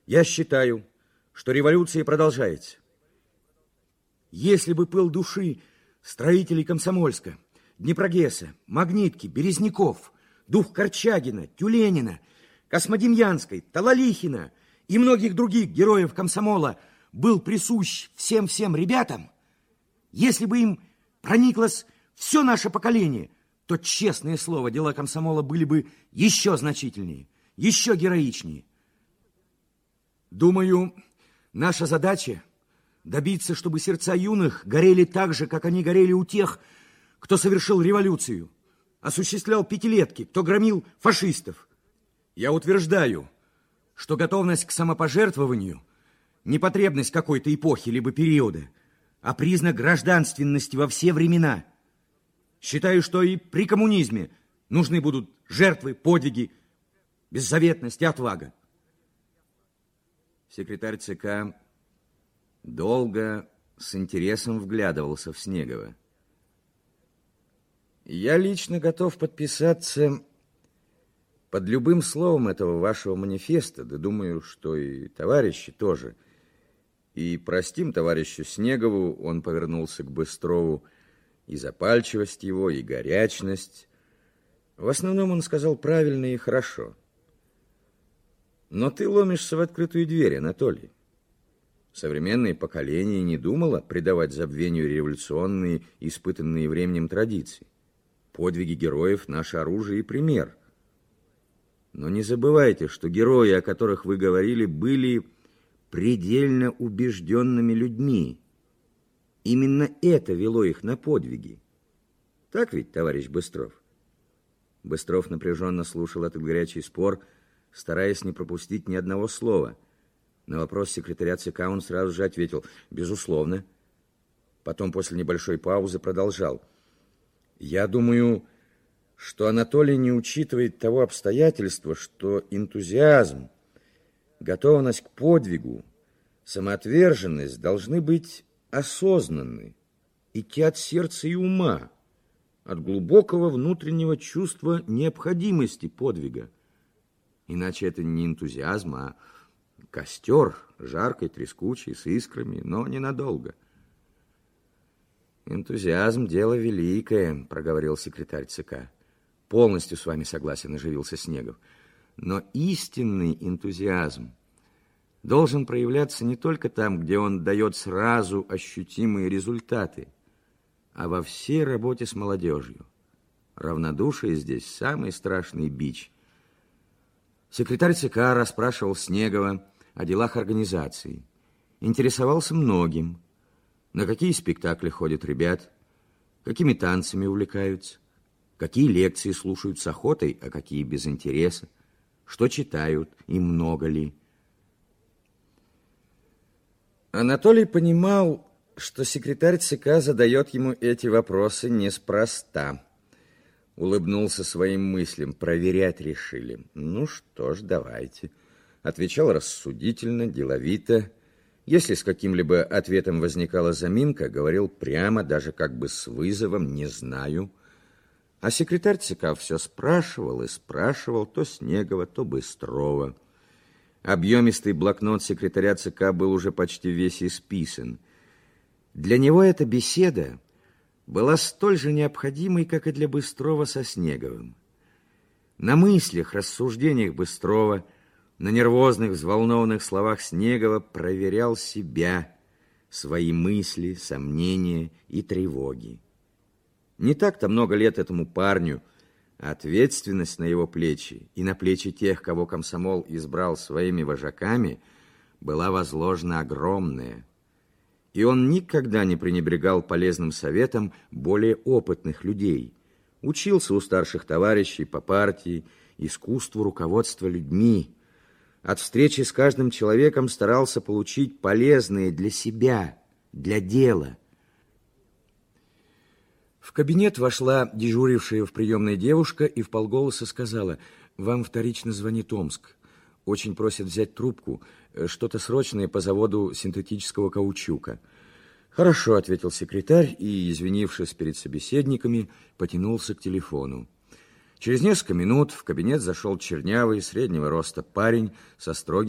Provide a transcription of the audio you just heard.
Я считаю, что революция продолжается. Если бы пыл души строителей Комсомольска, Днепрогресса, Магнитки, Березняков, дух Корчагина, Тюленина, Космодемьянской, Талалихина и многих других героев комсомола был присущ всем ребятам, если бы им прониклось все наше поколение, то, честное слово, дела комсомола были бы еще значительнее, еще героичнее. Думаю, наша задача добиться, чтобы сердца юных горели так же, как они горели у тех, кто совершил революцию, осуществлял пятилетки, кто громил фашистов. Я утверждаю, что готовность к самопожертвованию не потребность какой-то эпохи либо периода, а признак гражданственности во все времена. Считаю, что и при коммунизме нужны будут жертвы, подвиги, беззаветность и отвага. Секретарь ЦК долго с интересом вглядывался в Снегова. Я лично готов подписаться под любым словом этого вашего манифеста, да думаю, что и товарищи тоже. И простим товарищу Снегову, он повернулся к Быстрову, и запальчивость его, и горячность. В основном он сказал правильно и хорошо. Но ты ломишься в открытую дверь, Анатолий. Современное поколение не думало предавать забвению революционные, испытанные временем традиции. Подвиги героев – наше оружие и пример. Но не забывайте, что герои, о которых вы говорили, были предельно убежденными людьми. Именно это вело их на подвиги. Так ведь, товарищ Быстров? Быстров напряженно слушал этот горячий спор, стараясь не пропустить ни одного слова. На вопрос секретаря ЦК он сразу же ответил: безусловно. Потом, после небольшой паузы, продолжал: я думаю, что Анатолий не учитывает того обстоятельства, что энтузиазм, готовность к подвигу, самоотверженность должны быть осознанны, идти от сердца и ума, от глубокого внутреннего чувства необходимости подвига. Иначе это не энтузиазм, а костер, жаркий, трескучий, с искрами, но ненадолго. Энтузиазм – дело великое, проговорил секретарь ЦК. Полностью с вами согласен, оживился Снегов. Но истинный энтузиазм должен проявляться не только там, где он дает сразу ощутимые результаты, а во всей работе с молодежью. Равнодушие здесь самый страшный бич. Секретарь ЦК расспрашивал Снегова о делах организации, интересовался многим. На какие спектакли ходят ребят, какими танцами увлекаются, какие лекции слушают с охотой, а какие без интереса, что читают и много ли. Анатолий понимал, что секретарь ЦК задает ему эти вопросы неспроста. Улыбнулся своим мыслям, проверять решили. Ну что ж, давайте. Отвечал рассудительно, деловито. Если с каким-либо ответом возникала заминка, говорил прямо, даже как бы с вызовом: не знаю. А секретарь ЦК все спрашивал и спрашивал, то Снегова, то Быстрова. Объемистый блокнот секретаря ЦК был уже почти весь исписан. Для него эта беседа была столь же необходимой, как и для Быстрова со Снеговым. На мыслях, рассуждениях Быстрова, на нервозных, взволнованных словах Снегова проверял себя, свои мысли, сомнения и тревоги. Не так-то много лет этому парню, а ответственность на его плечи и на плечи тех, кого комсомол избрал своими вожаками, была возложена огромная. И он никогда не пренебрегал полезным советом более опытных людей. Учился у старших товарищей по партии искусству руководства людьми. От встречи с каждым человеком старался получить полезное для себя, для дела. В кабинет вошла дежурившая в приемной девушка и вполголоса сказала: вам вторично звонит Омск. Очень просят взять трубку. Что-то срочное по заводу синтетического каучука. Хорошо, ответил секретарь и, извинившись перед собеседниками, потянулся к телефону. Через несколько минут в кабинет зашел чернявый, среднего роста парень со строгим